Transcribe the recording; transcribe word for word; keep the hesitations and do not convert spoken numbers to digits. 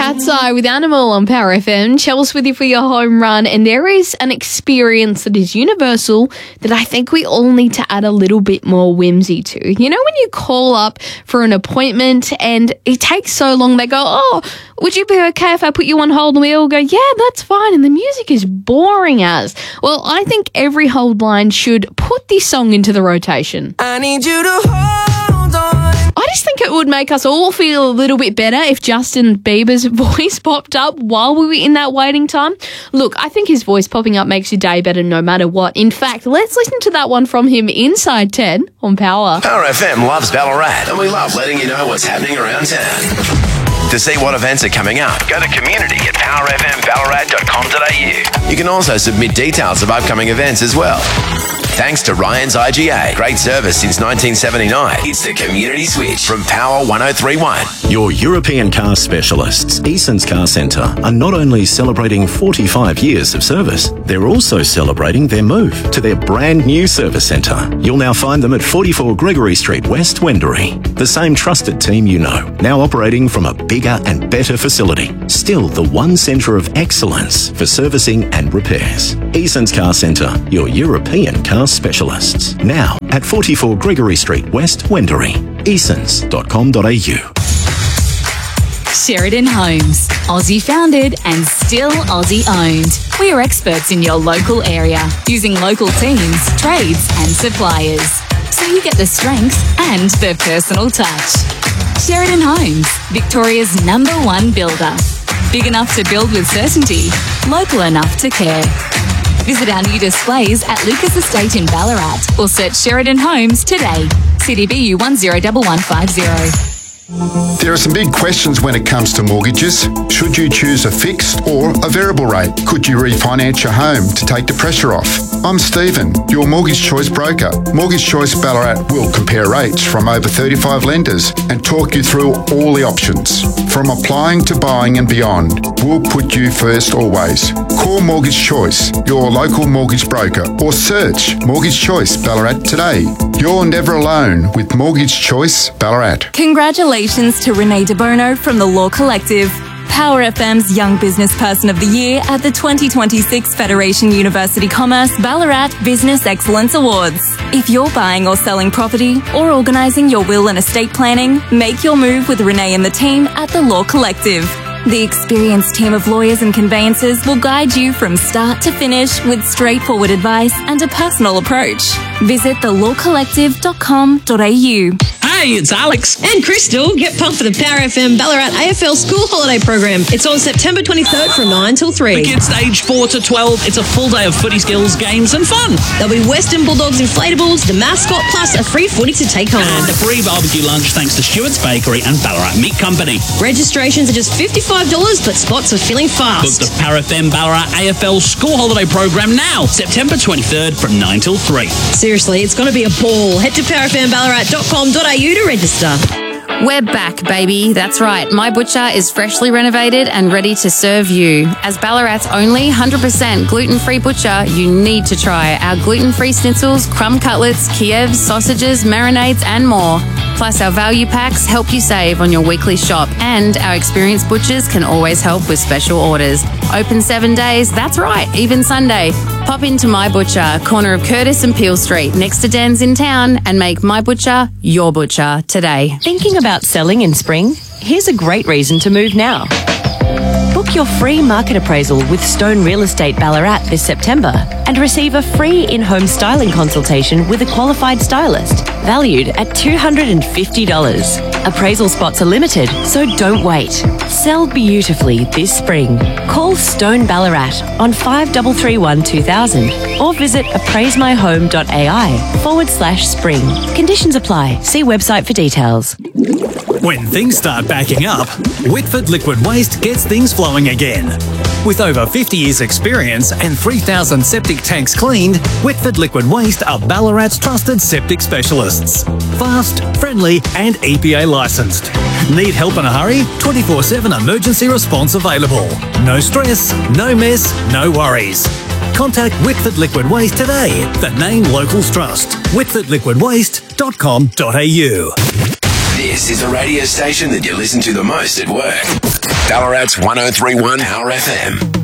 Cat's Eye with Animal on Power F M. Chels with you for your home run. And there is an experience that is universal that I think we all need to add a little bit more whimsy to. You know, when you call up for an appointment and it takes so long, they go, oh, would you be okay if I put you on hold? And we all go, yeah, that's fine. And the music is boring as. Well, I think every hold line should put this song into the rotation. I need you to hold on. I just think it would make us all feel a little bit better if Justin Bieber's voice popped up while we were in that waiting time. Look, I think his voice popping up makes your day better no matter what. In fact, let's listen to that one from him inside ten on Power. Power F M loves Ballarat, and we love letting you know what's happening around town. To see what events are coming up, go to community at power f m ballarat dot com dot a u. You can also submit details of upcoming events as well. Thanks to Ryan's I G A. Great service since nineteen seventy-nine. It's the Community Switch from Power one oh three point one. Your European car specialists, Eason's Car Centre, are not only celebrating forty-five years of service, they're also celebrating their move to their brand new service centre. You'll now find them at forty-four Gregory Street West, Wendouree. The same trusted team you know, now operating from a bigger and better facility. Still the one centre of excellence for servicing and repairs. Eason's Car Centre, your European car specialists. Now at forty-four Gregory Street West, Wendouree. easons dot com dot a u. Sheridan Homes, Aussie founded and still Aussie owned. We are experts in your local area, using local teams, trades and suppliers. So you get the strength and the personal touch. Sheridan Homes, Victoria's number one builder. Big enough to build with certainty, local enough to care. Visit our new displays at Lucas Estate in Ballarat or search Sheridan Homes today. C D B U one zero one one five zero. There are some big questions when it comes to mortgages. Should you choose a fixed or a variable rate? Could you refinance your home to take the pressure off? I'm Stephen, your Mortgage Choice broker. Mortgage Choice Ballarat will compare rates from over thirty-five lenders and talk you through all the options. From applying to buying and beyond, we'll put you first always. Call Mortgage Choice, your local mortgage broker, or search Mortgage Choice Ballarat today. You're never alone with Mortgage Choice Ballarat. Congratulations to Renee De Bono from the Law Collective, Power F M's Young Business Person of the Year at the twenty twenty-six Federation University Commerce Ballarat Business Excellence Awards. If you're buying or selling property or organising your will and estate planning, make your move with Renee and the team at the Law Collective. The experienced team of lawyers and conveyancers will guide you from start to finish with straightforward advice and a personal approach. Visit the law collective dot com dot a u. Hey, it's Alex. And Crystal. Get pumped for the Power F M Ballarat A F L School Holiday Program. It's on September twenty-third from nine till three. For kids aged four to twelve, it's a full day of footy skills, games and fun. There'll be Western Bulldogs inflatables, the mascot, plus a free footy to take home. And a free barbecue lunch thanks to Stewart's Bakery and Ballarat Meat Company. Registrations are just fifty-five dollars, but spots are filling fast. Book the Power F M Ballarat A F L School Holiday Program now, September twenty-third from nine till three. Seriously, it's going to be a ball. Head to power f m ballarat dot com dot a u to register. We're back, baby. That's right. My Butcher is freshly renovated and ready to serve you. As Ballarat's only one hundred percent gluten-free butcher, you need to try our gluten-free schnitzels, crumb cutlets, Kievs, sausages, marinades and more. Plus, our value packs help you save on your weekly shop, and our experienced butchers can always help with special orders. Open seven days, that's right, even Sunday. Pop into My Butcher, corner of Curtis and Peel Street, next to Dan's in town, and make My Butcher your butcher today. Thinking about selling in spring? Here's a great reason to move now. Book your free market appraisal with Stone Real Estate Ballarat this September and receive a free in-home styling consultation with a qualified stylist, valued at two hundred fifty dollars. Appraisal spots are limited, so don't wait. Sell beautifully this spring. Call Stone Ballarat on five three three one two thousand or visit appraise my home dot a i forward slash spring. Conditions apply. See website for details. When things start backing up, Whitford Liquid Waste gets things flowing again. With over fifty years experience and three thousand septic tanks cleaned, Whitford Liquid Waste are Ballarat's trusted septic specialists. Fast, friendly and E P A licensed. Need help in a hurry? twenty-four seven emergency response available. No stress, no mess, no worries. Contact Whitford Liquid Waste today. The name locals trust. whitford liquid waste dot com dot a u. This is the radio station that you listen to the most at work. Ballarat's one oh three point one Power F M.